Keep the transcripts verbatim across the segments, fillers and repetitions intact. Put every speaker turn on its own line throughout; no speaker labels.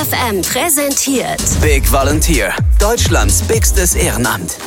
F M präsentiert
Big Volunteer, Deutschlands bigstes Ehrenamt.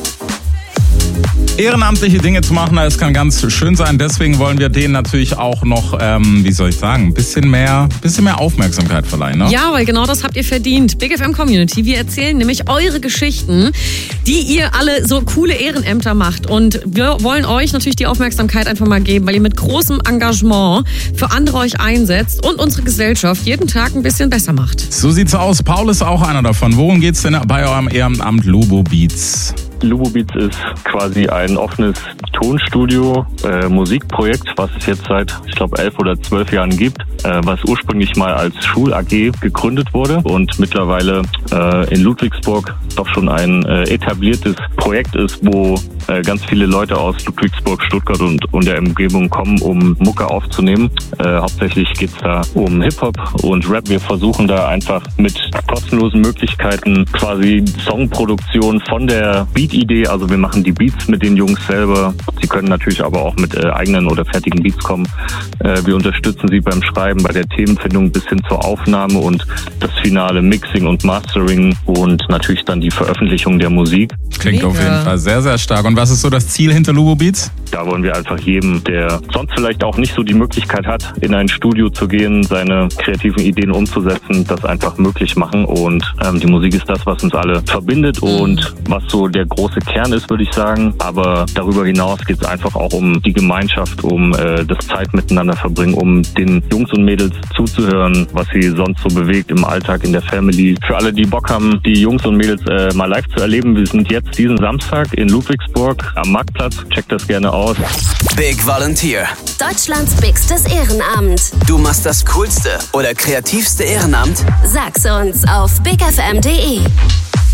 Ehrenamtliche Dinge zu machen, das kann ganz schön sein. Deswegen wollen wir denen natürlich auch noch, ähm, wie soll ich sagen, ein bisschen mehr, bisschen mehr Aufmerksamkeit verleihen. Ne?
Ja, weil genau das habt ihr verdient. Big F M Community, wir erzählen nämlich eure Geschichten, die ihr alle so coole Ehrenämter macht. Und wir wollen euch natürlich die Aufmerksamkeit einfach mal geben, weil ihr mit großem Engagement für andere euch einsetzt und unsere Gesellschaft jeden Tag ein bisschen besser macht.
So sieht's aus. Paul ist auch einer davon. Worum geht's denn bei eurem Ehrenamt Lubo Beats?
Lubo Beats ist quasi ein offenes Tonstudio, äh, Musikprojekt, was es jetzt seit, ich glaube, elf oder zwölf Jahren gibt, äh, was ursprünglich mal als Schul-A G gegründet wurde und mittlerweile äh, in Ludwigsburg doch schon ein äh, etabliertes Projekt ist, wo äh, ganz viele Leute aus Ludwigsburg, Stuttgart und, und der Umgebung kommen, um Mucke aufzunehmen. Äh, hauptsächlich geht's da um Hip-Hop und Rap. Wir versuchen da einfach mit kostenlosen Möglichkeiten quasi Songproduktion von der Beat-Idee, also wir machen die Beats mit den Jungs selber. Sie können natürlich aber auch mit äh, eigenen oder fertigen Beats kommen. Äh, wir unterstützen sie beim Schreiben, bei der Themenfindung bis hin zur Aufnahme und das finale Mixing und Mastering und natürlich dann die Veröffentlichung der Musik.
Klingt
Mega.
auf jeden Fall sehr, sehr stark. Und was ist so das Ziel hinter Lubo Beats?
Da wollen wir einfach jedem, der sonst vielleicht auch nicht so die Möglichkeit hat, in ein Studio zu gehen, seine kreativen Ideen umzusetzen, das einfach möglich machen. Und ähm, die Musik ist das, was uns alle verbindet und was so der große Kern ist, würde ich sagen. Aber darüber hinaus geht es einfach auch um die Gemeinschaft, um äh, das Zeit miteinander verbringen, um den Jungs und Mädels zuzuhören, was sie sonst so bewegt im Alltag, in der Family. Für alle, die Bock haben, die Jungs und Mädels äh, mal live zu erleben, wir sind jetzt diesen Samstag in Ludwigsburg am Marktplatz. Checkt das gerne aus.
Big Volunteer.
Deutschlands bigstes Ehrenamt.
Du machst das coolste oder kreativste Ehrenamt?
Sag's uns auf big f m punkt d e.